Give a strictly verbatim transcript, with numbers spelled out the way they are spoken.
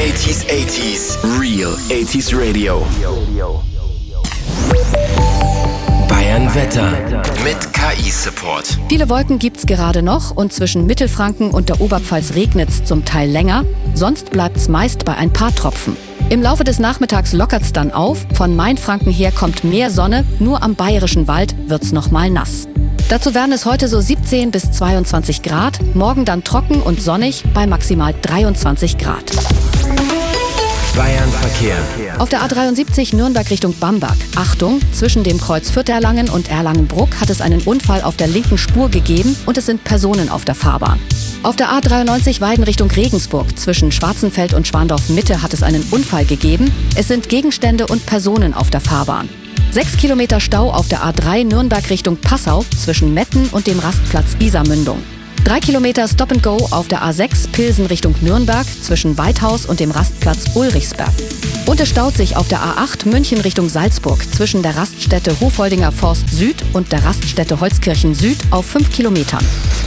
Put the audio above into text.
achtziger achtziger Real achtziger Radio. Bayern Wetter mit K I-Support. Viele Wolken gibt's gerade noch und zwischen Mittelfranken und der Oberpfalz regnet's zum Teil länger. Sonst bleibt's meist bei ein paar Tropfen. Im Laufe des Nachmittags lockert's dann auf. Von Mainfranken her kommt mehr Sonne. Nur am Bayerischen Wald wird's noch mal nass. Dazu werden es heute so siebzehn bis zweiundzwanzig Grad. Morgen dann trocken und sonnig bei maximal dreiundzwanzig Grad. Bayern Verkehr. Auf der A dreiundsiebzig Nürnberg Richtung Bamberg. Achtung, zwischen dem Kreuz Fürth-Erlangen und Erlangen-Bruck hat es einen Unfall auf der linken Spur gegeben und es sind Personen auf der Fahrbahn. Auf der A dreiundneunzig Weiden Richtung Regensburg. Zwischen Schwarzenfeld und Schwandorf-Mitte hat es einen Unfall gegeben. Es sind Gegenstände und Personen auf der Fahrbahn. Sechs Kilometer Stau auf der A drei Nürnberg Richtung Passau zwischen Metten und dem Rastplatz Isarmündung. Drei Kilometer Stop and Go auf der A sechs Pilsen Richtung Nürnberg zwischen Weidhaus und dem Rastplatz Ulrichsberg. Und es staut sich auf der A acht München Richtung Salzburg zwischen der Raststätte Hofoldinger Forst Süd und der Raststätte Holzkirchen Süd auf fünf Kilometern.